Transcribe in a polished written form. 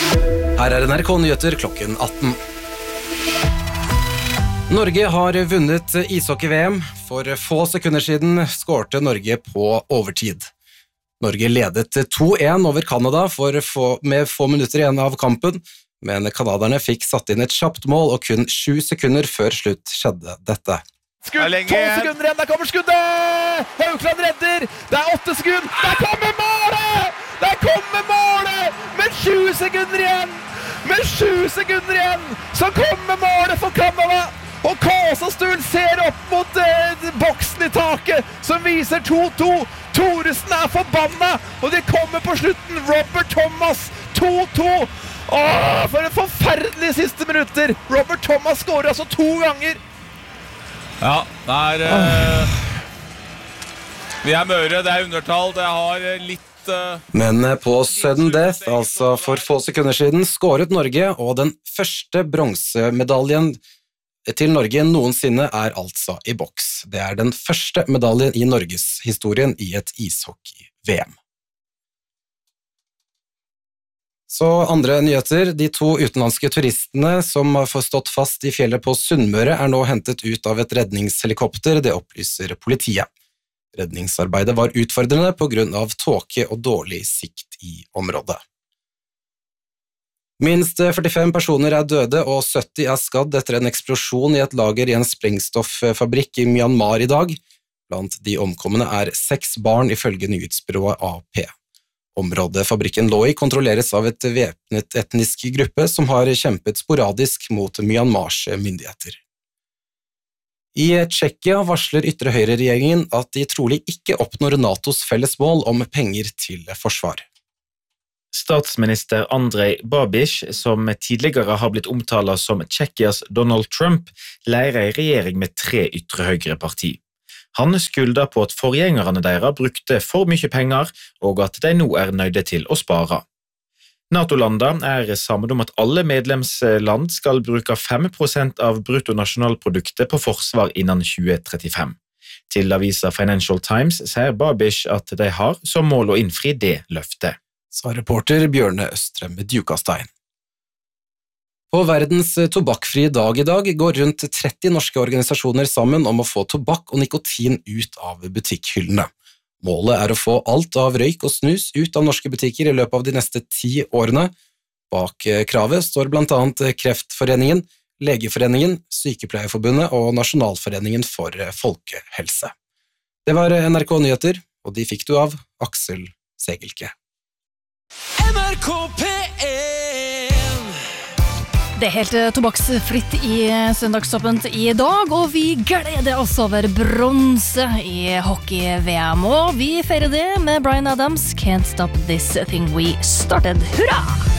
Her NRK Nyheter klokken 18. Norge har vunnet ishockey-VM. For få sekunder siden skårte Norge på overtid. Norge ledet 2-1 over Kanada med få minutter igjen av kampen, men kanaderne fikk satt inn et kjapt mål, og kun 7 sekunder før slutt skjedde dette. Skudd, 12 sekunder igjen, der kommer skuddet! Haukland redder, det 8 sekunder, der kommer målet! Der kommer målet! Med 20 sekunder igjen! Med 7 sekunder igjen, så kommer målet for Kanada! Og Kåsastuen ser opp mot boksen i taket, som viser 2-2. Thoresen forbanna, og det kommer på slutten. Robert Thomas, 2-2. Åh, for en forferdelig siste minutter. Robert Thomas skårer altså 2 ganger. Ja, vi møre, det undertall, det har litt... Men på sudden death, altså for få sekunder siden, skåret Norge, og den første bronsemedaljen til Norge noensinne altså i boks. Det den første medaljen i Norges historien i et ishockey-VM. Så andre nyheter, de 2 utenlandske turistene som har stått fast i fjellet på Sunnmøre nå hentet ut av et redningshelikopter, det opplyser politiet. Redningsarbeidet var utfordrende på grunn av tåke og dårlig sikt i området. Minst 45 personer døde og 70 skadd etter en eksplosjon i et lager i en sprengstoffabrikk i Myanmar i dag. Blant de omkomne 6 barn ifølge nyhetsbyrået AP. Området fabrikken lå i kontrolleres av et væpnet etnisk gruppe som har kjempet sporadisk mot Myanmars myndigheter. I Tsjekkia varsler ytre høyre-regjeringen at de trolig ikke oppnår NATOs felles mål om penger til forsvar. Statsminister Andrej Babiš, som tidligere har blitt omtalt som Tsjekkias Donald Trump, leier en regjering med 3 ytre høyre-parti. Han skylder på at forgjengerne deres brukte for mye penger, og at de nå nøyde til å spare. NATO-landene sammen om at alle medlemsland skal bruke 5% av bruttonasjonalproduktet på forsvar innen 2035. Til avisa Financial Times sier Babiš at de har som mål å innfri det løftet. Sa reporter Bjørne Østrem Djukastein. På verdens tobakkfrie dag i dag går rundt 30 norske organisasjoner sammen om å få tobakk og nikotin ut av butikkhyllene. Målet å få alt av røyk og snus ut av norske butikker i løpet av de neste 10 årene. Bak kravet står blant annet Kreftforeningen, Legeforeningen, Sykepleierforbundet og Nasjonalforeningen for folkehelse. Det var NRK Nyheter, og de fikk du av Aksel Segelke. NRK P1. Det helt tobakksfritt i søndagstoppent i dag, og vi gleder oss over bronse i hockey-VM, og vi feirer det med Bryan Adams' Can't Stop This Thing We Started. Hurra!